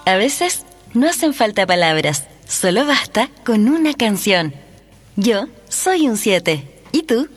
A veces no hacen falta palabras, solo basta con una canción. Yo soy un 7. ¿Y tú?